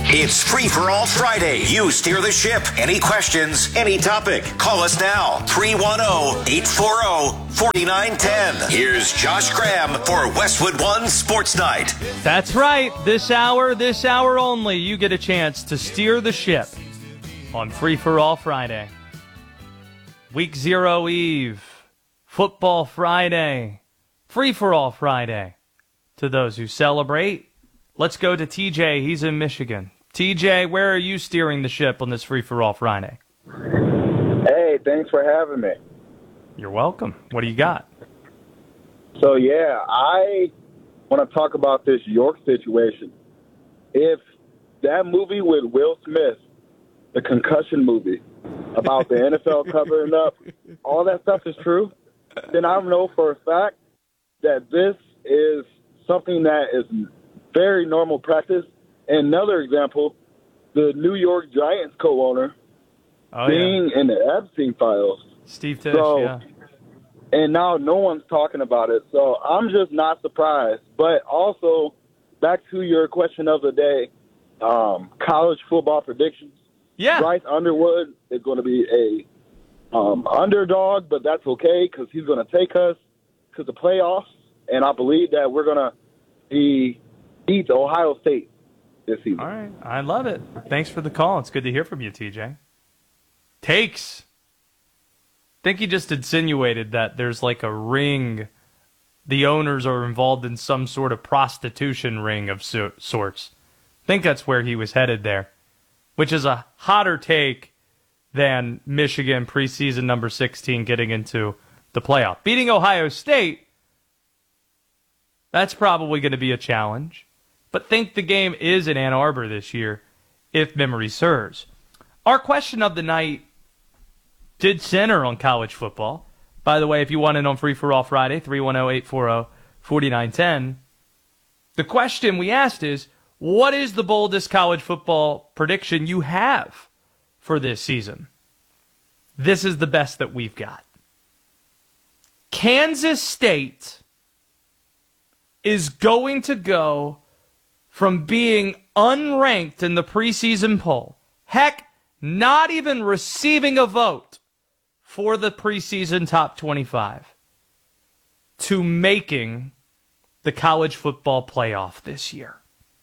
It's Free for All Friday. You steer the ship. Any questions, any topic. Call us now. 310-840-4910. Here's Josh Graham for Westwood One Sports Night. That's right. This hour only, you get a chance to steer the ship on Free for All Friday. Week 0 Eve. Football Friday. Free for All Friday. To those who celebrate, let's go to TJ. He's in Michigan. TJ, where are you steering the ship on this Free for All Friday? Hey, thanks for having me. You're welcome. What do you got? So, I want to talk about this York situation. If that movie with Will Smith, the concussion movie, about the NFL covering up, all that stuff is true, then I know for a fact that this is something that is very normal practice. Another example, the New York Giants co-owner being in the Epstein files. Steve Tisch, yeah. And now no one's talking about it. So I'm just not surprised. But also, back to your question of the day, college football predictions. Yeah. Bryce Underwood is going to be a underdog, but that's okay because he's going to take us to the playoffs. And I believe that we're going to beat Ohio State this season. All right. I love it. Thanks for the call. It's good to hear from you, TJ. Takes. I think he just insinuated that there's like a ring. The owners are involved in some sort of prostitution ring of sorts. I think that's where he was headed there, which is a hotter take than Michigan preseason number 16 getting into the playoff. Beating Ohio State, that's probably going to be a challenge. But think the game is in Ann Arbor this year, if memory serves. Our question of the night did center on college football. By the way, if you want in on Free for All Friday, 310-840-4910. The question we asked is, what is the boldest college football prediction you have for this season? This is the best that we've got. Kansas State is going to go from being unranked in the preseason poll, heck, not even receiving a vote for the preseason top 25, to making the college football playoff this year.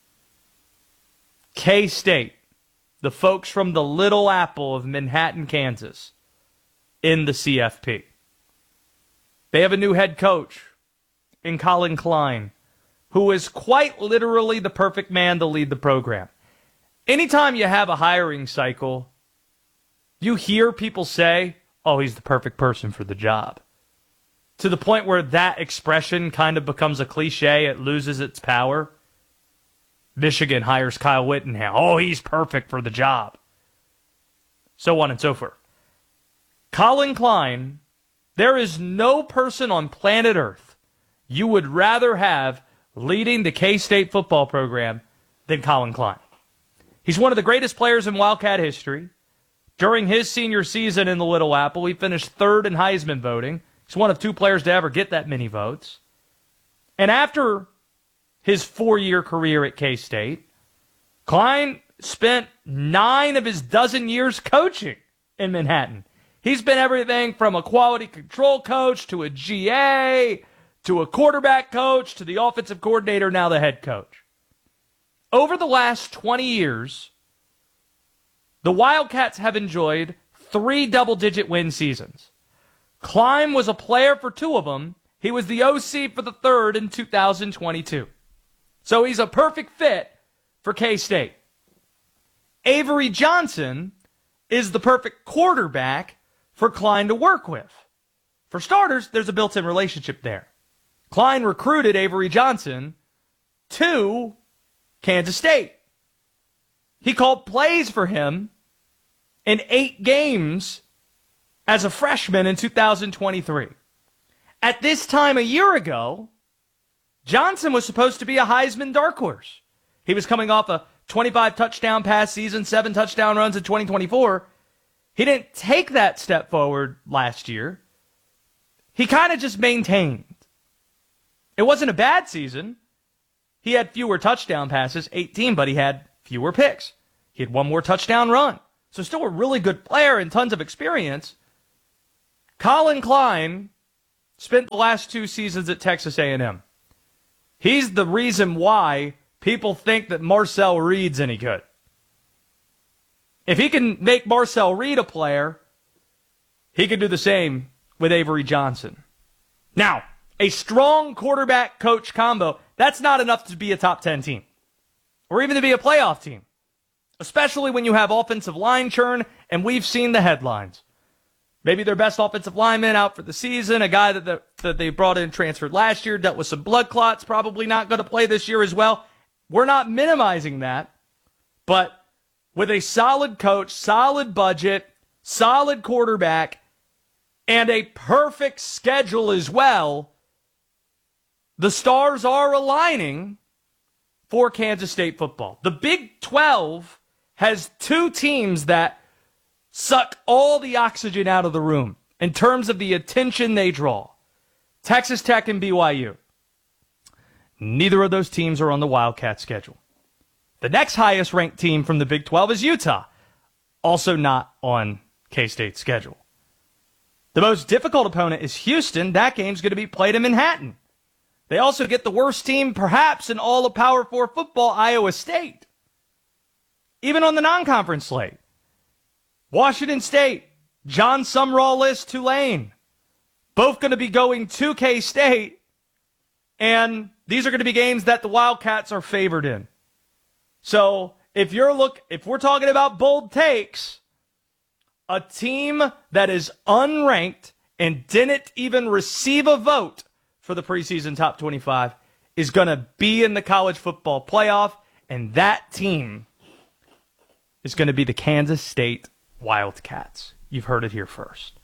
K-State, the folks from the Little Apple of Manhattan, Kansas, in the CFP. They have a new head coach in Colin Klein, who is quite literally the perfect man to lead the program. Anytime you have a hiring cycle, you hear people say, oh, he's the perfect person for the job. To the point where that expression kind of becomes a cliche, it loses its power. Michigan hires Kyle Whittingham. Oh, he's perfect for the job. So on and so forth. Colin Klein, there is no person on planet Earth you would rather have leading the K-State football program than Colin Klein. He's one of the greatest players in Wildcat history. During his senior season in the Little Apple, he finished third in Heisman voting. He's one of 2 players to ever get that many votes. And after his 4-year career at K-State, Klein spent 9 of his dozen years coaching in Manhattan. He's been everything from a quality control coach to a GA to a quarterback coach to the offensive coordinator, now the head coach. Over the last 20 years, the Wildcats have enjoyed 3 double-digit win seasons. Klein was a player for 2 of them. He was the OC for the 3rd in 2022. So he's a perfect fit for K-State. Avery Johnson is the perfect quarterback for Klein to work with. For starters, there's a built-in relationship there. Klein recruited Avery Johnson to Kansas State. He called plays for him in 8 games as a freshman in 2023. At this time a year ago, Johnson was supposed to be a Heisman dark horse. He was coming off a 25 touchdown pass season, 7 touchdown runs in 2024. He didn't take that step forward last year. He kind of just maintained. It wasn't a bad season. He had fewer touchdown passes, 18, but he had fewer picks. He had one more touchdown run. So still a really good player and tons of experience. Colin Klein spent the last 2 seasons at Texas A&M. He's the reason why people think that Marcel Reed's any good. If he can make Marcel Reed a player, he can do the same with Avery Johnson. Now, a strong quarterback-coach combo, that's not enough to be a top 10 team or even to be a playoff team, especially when you have offensive line churn, and we've seen the headlines. Maybe their best offensive lineman out for the season, a guy that they brought in transferred last year, dealt with some blood clots, probably not going to play this year as well. We're not minimizing that, but with a solid coach, solid budget, solid quarterback, and a perfect schedule as well, the stars are aligning for Kansas State football. The Big 12 has 2 teams that suck all the oxygen out of the room in terms of the attention they draw. Texas Tech and BYU. Neither of those teams are on the Wildcat schedule. The next highest ranked team from the Big 12 is Utah, also not on K-State's schedule. The most difficult opponent is Houston. That game's going to be played in Manhattan. They also get the worst team perhaps in all of Power 4 football, Iowa State. Even on the non-conference slate. Washington State, John Sumrall-less Tulane. Both going to be going to K-State. And these are going to be games that the Wildcats are favored in. So if we're talking about bold takes, a team that is unranked and didn't even receive a vote for the preseason top 25 is going to be in the college football playoff, and that team is going to be the Kansas State Wildcats. You've heard it here first.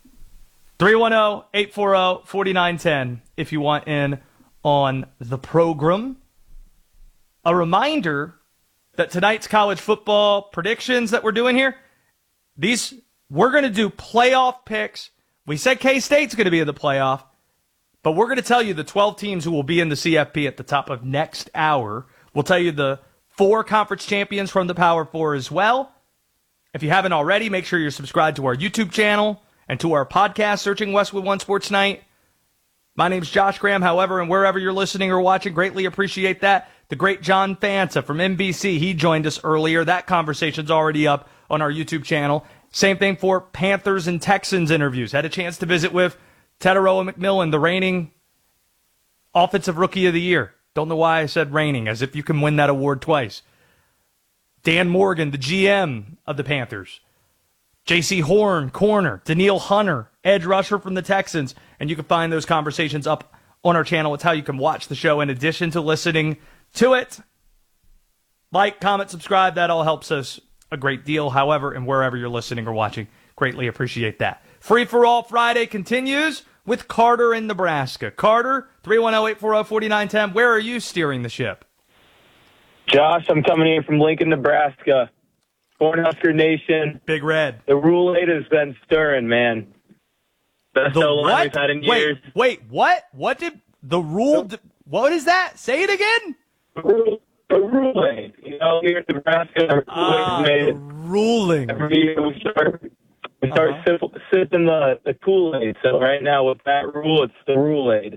310-840-4910 if you want in on the program. A reminder that tonight's college football predictions that we're doing here, we're going to do playoff picks. We said K-State's going to be in the playoff, but we're going to tell you the 12 teams who will be in the CFP at the top of next hour. We'll tell you the 4 conference champions from the Power 4 as well. If you haven't already, make sure you're subscribed to our YouTube channel and to our podcast, searching Westwood One Sports Night. My name's Josh Graham, however, and wherever you're listening or watching, greatly appreciate that. The great John Fanta from NBC, he joined us earlier. That conversation's already up on our YouTube channel. Same thing for Panthers and Texans interviews. Had a chance to visit with Teteroa McMillan, the reigning Offensive Rookie of the Year. Don't know why I said reigning, as if you can win that award twice. Dan Morgan, the GM of the Panthers. J.C. Horn, corner. Daniil Hunter, edge rusher from the Texans. And you can find those conversations up on our channel. It's how you can watch the show in addition to listening to it. Like, comment, subscribe. That all helps us a great deal. However, and wherever you're listening or watching, greatly appreciate that. Free for All Friday continues with Carter in Nebraska. Carter, 310-840-4910. Where are you steering the ship? Josh, I'm coming in from Lincoln, Nebraska. Cornhusker Nation. Big Red. The Rule-8 has been stirring, man. Best O-line we've had in years. Wait, what? What did the rule... What is that? Say it again? The Rule-8. You know, here in Nebraska, the ruling. Every year we start sipping the Kool-Aid. So right now with that rule, it's the Rule-8.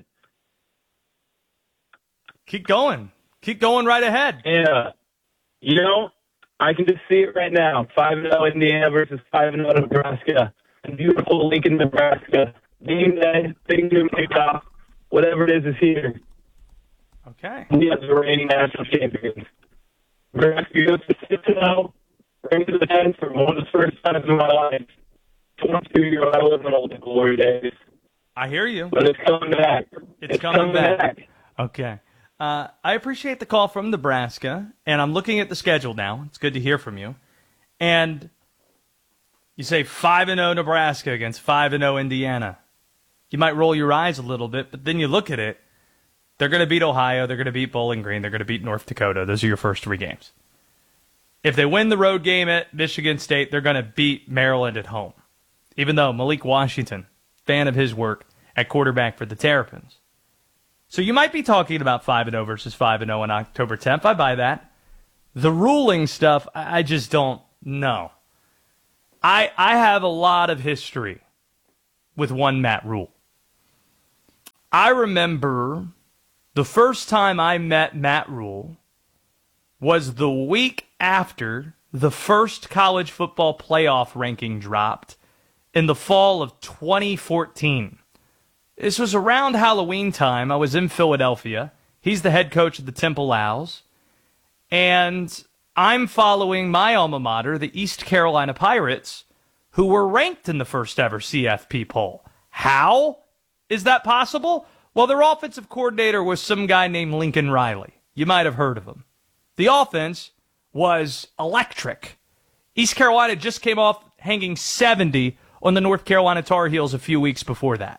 Keep going. Keep going right ahead. Yeah. You know, I can just see it right now. 5-0 Indiana versus 5-0 Nebraska. In beautiful Lincoln, Nebraska. Game day, big new kickoff. Whatever it is here. Okay. We have the reigning national champions. Nebraska goes to 6-0. Bring to the 10 for one of the first times in my life. 22-year-old, I live in old glory days. I hear you. But it's coming back. It's coming back. Okay. I appreciate the call from Nebraska, and I'm looking at the schedule now. It's good to hear from you. And you say 5-0 Nebraska against 5-0 Indiana. You might roll your eyes a little bit, but then you look at it. They're going to beat Ohio. They're going to beat Bowling Green. They're going to beat North Dakota. Those are your first 3 games. If they win the road game at Michigan State, they're going to beat Maryland at home. Even though Malik Washington, fan of his work at quarterback for the Terrapins. So you might be talking about 5-0 versus 5-0 on October 10th. I buy that. The ruling stuff, I just don't know. I have a lot of history with one Matt Rhule. I remember the first time I met Matt Rhule was the week after the first college football playoff ranking dropped in the fall of 2014. This was around Halloween time. I was in Philadelphia. He's the head coach of the Temple Owls. And I'm following my alma mater, the East Carolina Pirates, who were ranked in the first ever CFP poll. How is that possible? Well, their offensive coordinator was some guy named Lincoln Riley. You might have heard of him. The offense was electric. East Carolina just came off hanging 70 on the North Carolina Tar Heels a few weeks before that.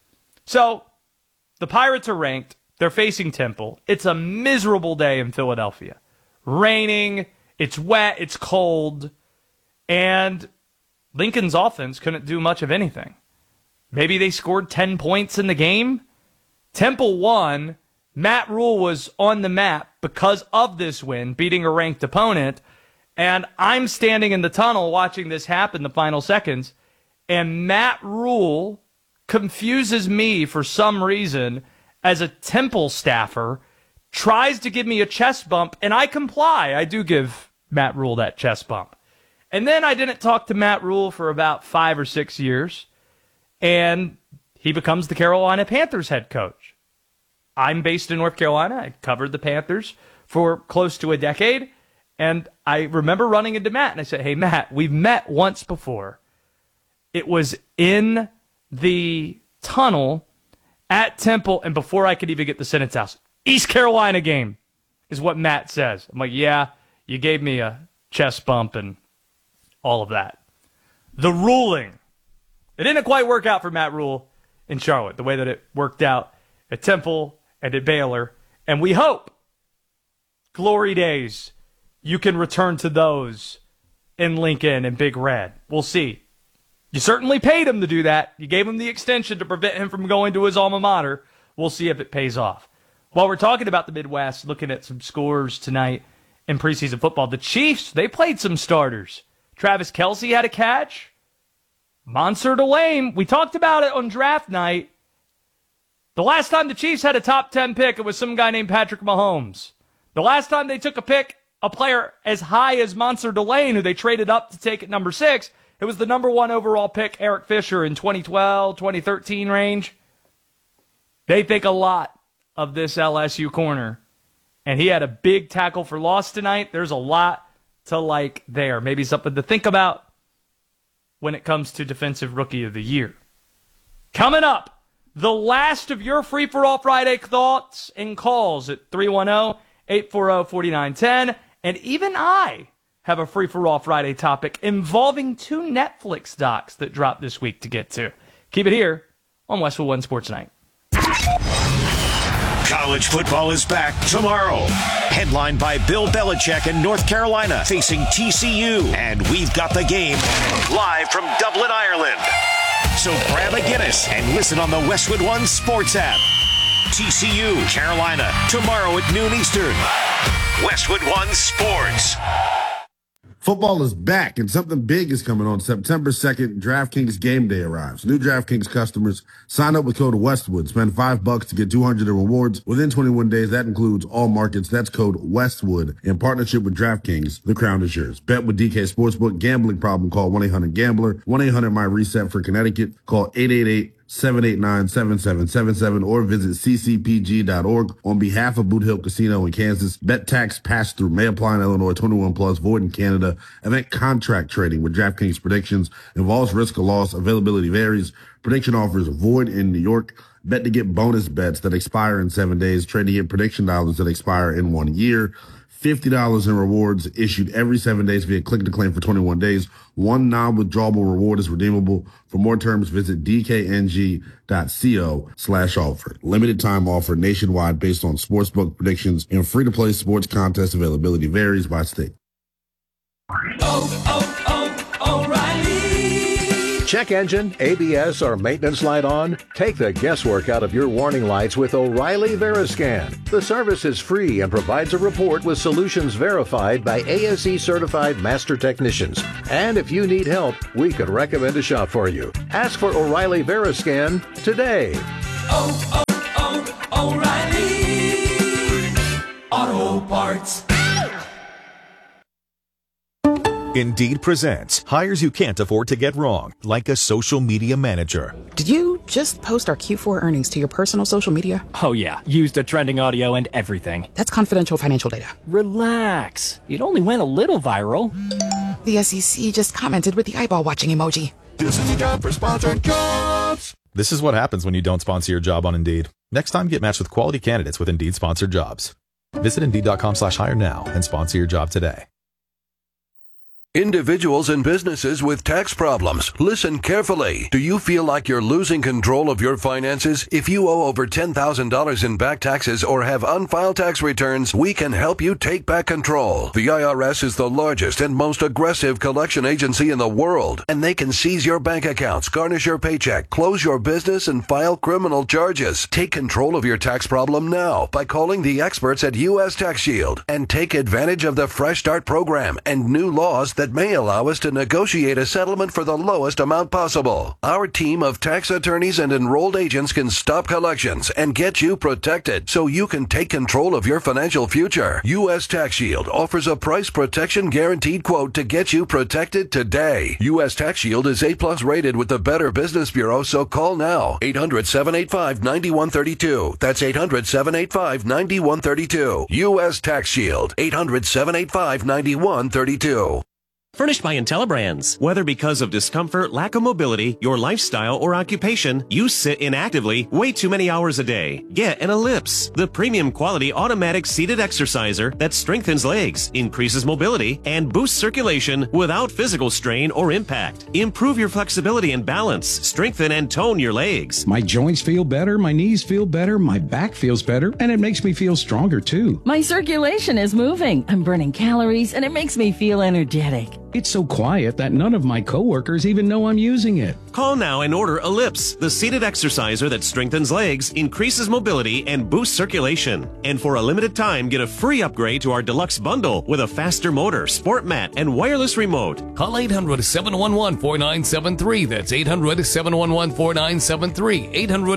So, the Pirates are ranked. They're facing Temple. It's a miserable day in Philadelphia. Raining, it's wet, it's cold, and Lincoln's offense couldn't do much of anything. Maybe they scored 10 points in the game. Temple won. Matt Rhule was on the map because of this win, beating a ranked opponent, and I'm standing in the tunnel watching this happen the final seconds, and Matt Rhule confuses me for some reason as a Temple staffer, tries to give me a chest bump, and I comply. I do give Matt Rhule that chest bump. And then I didn't talk to Matt Rhule for about 5 or 6 years, and he becomes the Carolina Panthers head coach. I'm based in North Carolina. I covered the Panthers for close to a decade, and I remember running into Matt, and I said, hey, Matt, we've met once before. It was in the tunnel at Temple, and before I could even get the sentence out, East Carolina game is what Matt says. I'm like, yeah, you gave me a chest bump and all of that. The ruling. It didn't quite work out for Matt Rhule in Charlotte, the way that it worked out at Temple and at Baylor. And we hope, glory days, you can return to those in Lincoln and Big Red. We'll see. You certainly paid him to do that. You gave him the extension to prevent him from going to his alma mater. We'll see if it pays off. While we're talking about the Midwest, looking at some scores tonight in preseason football, the Chiefs, they played some starters. Travis Kelce had a catch. Monster Delane, we talked about it on draft night. The last time the Chiefs had a top 10 pick, it was some guy named Patrick Mahomes. The last time they took a player as high as Monster Delane, who they traded up to take at number 6, it was the number 1 overall pick, Eric Fisher, in 2012, 2013 range. They think a lot of this LSU corner, and he had a big tackle for loss tonight. There's a lot to like there. Maybe something to think about when it comes to Defensive Rookie of the Year. Coming up, the last of your Free-for-All Friday thoughts and calls at 310-840-4910. And even I have a Free-for-All Friday topic involving 2 Netflix docs that dropped this week to get to. Keep it here on Westwood One Sports Night. College football is back tomorrow. Headlined by Bill Belichick in North Carolina facing TCU. And we've got the game live from Dublin, Ireland. So grab a Guinness and listen on the Westwood One Sports app. TCU, Carolina, tomorrow at noon Eastern. Westwood One Sports. Football is back, and something big is coming on September 2nd. DraftKings Game Day arrives. New DraftKings customers sign up with code Westwood. Spend $5 to get $200 in rewards within 21 days. That includes all markets. That's code Westwood. In partnership with DraftKings, the crown is yours. Bet with DK Sportsbook. Gambling problem, call 1-800-GAMBLER. 1-800-MY-RESET for Connecticut. Call 888-789-7777 or visit ccpg.org. On behalf of Boot Hill Casino in Kansas, bet tax pass through may apply in Illinois, 21 plus, void in Canada. Event contract trading with DraftKings predictions involves risk of loss. Availability varies. Prediction offers void in New York. Bet to get bonus bets that expire in 7 days. Trade to get prediction dollars that expire in 1 year. $50 in rewards issued every 7 days via click to claim for 21 days. One non-withdrawable reward is redeemable. For more terms, visit dkng.co/offer. Limited time offer nationwide based on sportsbook predictions and free-to-play sports contest availability varies by state. O'Reilly check engine, ABS, or maintenance light on? Take the guesswork out of your warning lights with O'Reilly Veriscan. The service is free and provides a report with solutions verified by ASE certified master technicians. And if you need help, we could recommend a shop for you. Ask for O'Reilly Veriscan today. O'Reilly Auto Parts. Indeed presents hires you can't afford to get wrong, like a social media manager. Did you just post our Q4 earnings to your personal social media? Oh yeah, used the trending audio and everything. That's confidential financial data. Relax. It only went a little viral. The SEC just commented with the eyeball watching emoji. This is a job for sponsored jobs. This is what happens when you don't sponsor your job on Indeed. Next time, get matched with quality candidates with Indeed sponsored jobs. Visit Indeed.com/hire now and sponsor your job today. Individuals and businesses with tax problems, listen carefully. Do you feel like you're losing control of your finances? If you owe over $10,000 in back taxes or have unfiled tax returns, we can help you take back control. The IRS is the largest and most aggressive collection agency in the world, and they can seize your bank accounts, garnish your paycheck, close your business, and file criminal charges. Take control of your tax problem now by calling the experts at U.S. Tax Shield and take advantage of the Fresh Start program and new laws that may allow us to negotiate a settlement for the lowest amount possible. Our team of tax attorneys and enrolled agents can stop collections and get you protected so you can take control of your financial future. U.S. Tax Shield offers a price protection guaranteed quote to get you protected today. U.S. Tax Shield is A+ rated with the Better Business Bureau, so call now. 800-785-9132. That's 800-785-9132. U.S. Tax Shield. 800-785-9132. Furnished by IntelliBrands. Whether because of discomfort, lack of mobility, your lifestyle, or occupation, you sit inactively way too many hours a day. Get an Ellipse, the premium quality automatic seated exerciser that strengthens legs, increases mobility, and boosts circulation without physical strain or impact. Improve your flexibility and balance, strengthen and tone your legs. My joints feel better, my knees feel better, my back feels better, and it makes me feel stronger too. My circulation is moving, I'm burning calories, and it makes me feel energetic. It's so quiet that none of my coworkers even know I'm using it. Call now and order Ellipse, the seated exerciser that strengthens legs, increases mobility, and boosts circulation. And for a limited time, get a free upgrade to our deluxe bundle with a faster motor, sport mat, and wireless remote. Call 800-711-4973. That's 800-711-4973.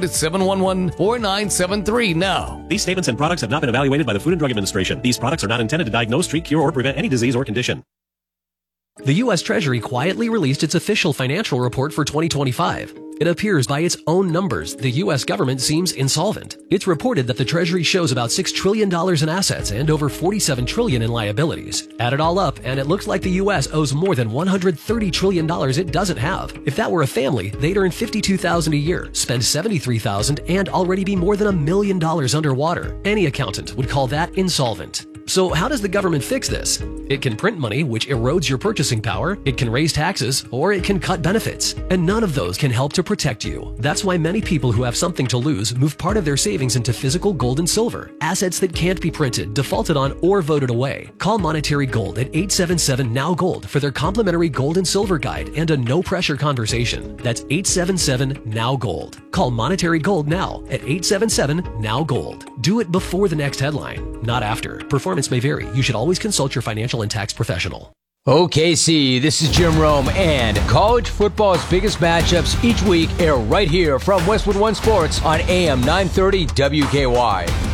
800-711-4973 now. These statements and products have not been evaluated by the Food and Drug Administration. These products are not intended to diagnose, treat, cure, or prevent any disease or condition. The U.S. Treasury quietly released its official financial report for 2025. It appears by its own numbers, the U.S. government seems insolvent. It's reported that the Treasury shows about $6 trillion in assets and over $47 trillion in liabilities. Add it all up, and it looks like the U.S. owes more than $130 trillion it doesn't have. If that were a family, they'd earn $52,000 a year, spend $73,000, and already be more than $1 million underwater. Any accountant would call that insolvent. So how does the government fix this? It can print money, which erodes your purchasing power, it can raise taxes, or it can cut benefits. And none of those can help to protect you. That's why many people who have something to lose move part of their savings into physical gold and silver, assets that can't be printed, defaulted on, or voted away. Call Monetary Gold at 877-NOW-GOLD for their complimentary gold and silver guide and a no-pressure conversation. That's 877-NOW-GOLD. Call Monetary Gold now at 877-NOW-GOLD. Do it before the next headline, not after. Performance may vary. You should always consult your financial and tax professional. OKC, this is Jim Rome, and college football's biggest matchups each week air right here from Westwood One Sports on AM 930 WKY.